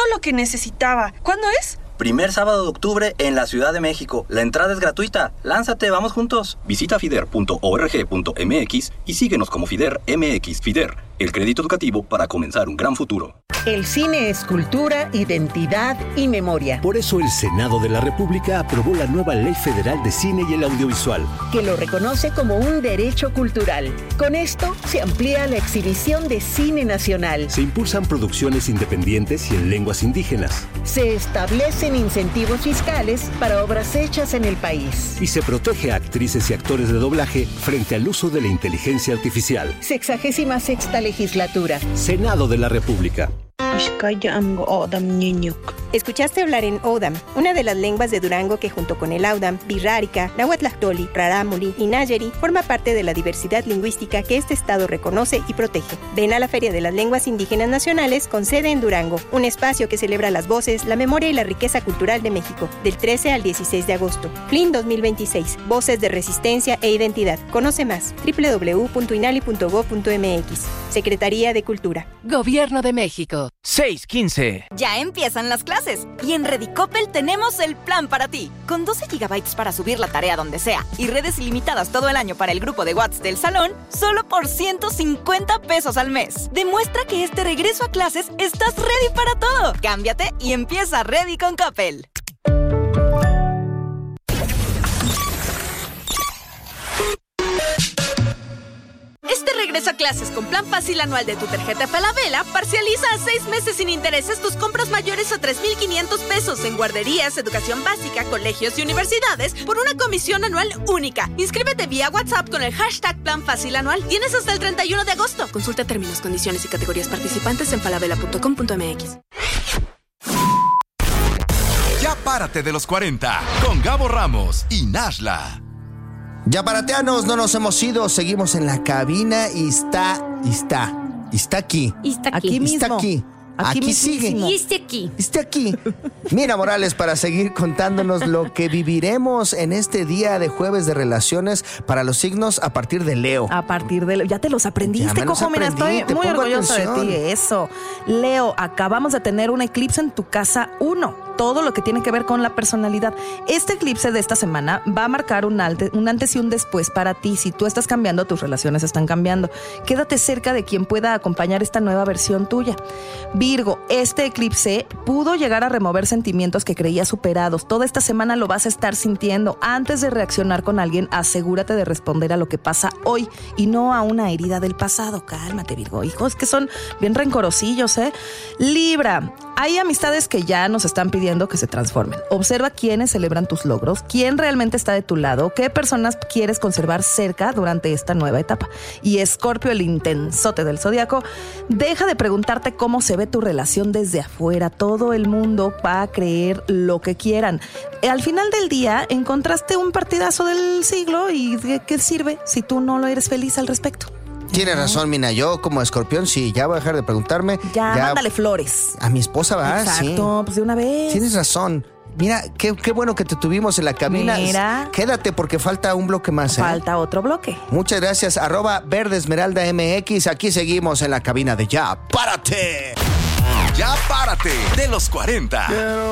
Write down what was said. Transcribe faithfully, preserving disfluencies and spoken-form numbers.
lo que necesitaba. ¿Cuándo es? Primer sábado de octubre en la Ciudad de México. La entrada es gratuita. Lánzate, vamos juntos. Visita fider punto org punto mx y síguenos como Fider M X. Fider, el crédito educativo para comenzar un gran futuro. El cine es cultura, identidad y memoria. Por eso el Senado de la República aprobó la nueva Ley Federal de Cine y el Audiovisual, que lo reconoce como un derecho cultural. Con esto se amplía la exhibición de cine nacional. Se impulsan producciones independientes y en lenguas indígenas. Se establecen incentivos fiscales para obras hechas en el país. Y se protege a actrices y actores de doblaje frente al uso de la inteligencia artificial. Sexagésima sexta legislatura. Senado de la República. Escuchaste hablar en Odam, una de las lenguas de Durango que junto con el Audam, Birrárica, Nahuatlactoli, Rarámuri y Nayeri forma parte de la diversidad lingüística que este estado reconoce y protege. Ven a la Feria de las Lenguas Indígenas Nacionales con sede en Durango, un espacio que celebra las voces, la memoria y la riqueza cultural de México, del trece al dieciséis de agosto. F L I N dos mil veintiséis, Voces de Resistencia e Identidad. Conoce más, doble u doble u doble u punto inali punto gob punto m x. Secretaría de Cultura. Gobierno de México. seis quince. Ya empiezan las clases y en Redicopel tenemos el plan para ti. Con doce gigabytes para subir la tarea donde sea y redes ilimitadas todo el año para el grupo de WhatsApp del salón, solo por ciento cincuenta pesos al mes. Demuestra que este regreso a clases estás ready para todo. Cámbiate y empieza Ready con Coppel. Este regreso a clases con plan fácil anual de tu tarjeta Falabella parcializa a seis meses sin intereses tus compras mayores a tres mil quinientos pesos en guarderías, educación básica, colegios y universidades por una comisión anual única. Inscríbete vía WhatsApp con el hashtag plan fácil anual. Tienes hasta el treinta y uno de agosto. Consulta términos, condiciones y categorías participantes en falabella punto com punto m x. Ya párate de los cuarenta con Gabo Ramos y Nashla. Ya parateanos, no nos hemos ido, seguimos en la cabina y está, y está, y está aquí. Y está aquí. Aquí mismo. Está aquí. Aquí, aquí sigue. Y este aquí. Este aquí. Mira, Morales, para seguir contándonos lo que viviremos en este día de jueves de relaciones para los signos a partir de Leo. A partir de Leo. Ya te los aprendiste, Cojo. Mira, estoy muy orgullosa de ti. Eso. Leo, acabamos de tener un eclipse en tu casa uno. Todo lo que tiene que ver con la personalidad. Este eclipse de esta semana va a marcar un, alte, un antes y un después para ti. Si tú estás cambiando, tus relaciones están cambiando. Quédate cerca de quien pueda acompañar esta nueva versión tuya. Virgo, este eclipse pudo llegar a remover sentimientos que creías superados. Toda esta semana lo vas a estar sintiendo. Antes de reaccionar con alguien, asegúrate de responder a lo que pasa hoy y no a una herida del pasado. Cálmate, Virgo. Hijos que son bien rencorosillos, ¿eh? Libra, hay amistades que ya nos están pidiendo que se transformen. Observa quiénes celebran tus logros, quién realmente está de tu lado, qué personas quieres conservar cerca durante esta nueva etapa. Y Escorpio, el intensote del zodiaco, deja de preguntarte cómo se ve tu relación desde afuera. Todo el mundo va a creer lo que quieran. Al final del día encontraste un partidazo del siglo y ¿de qué sirve si tú no lo eres feliz al respecto? Tienes razón, Mina. Yo como escorpión, sí, ya voy a dejar de preguntarme. Ya, ya mándale flores. A mi esposa va, Exacto, sí. Exacto, pues de una vez. Tienes razón. Mira, qué, qué bueno que te tuvimos en la cabina. Mira. Quédate porque falta un bloque más. ¿eh? Falta otro bloque. Muchas gracias. Arroba Verde Esmeralda M X. Aquí seguimos en la cabina de Ya Párate. Ya Párate de los cuarenta.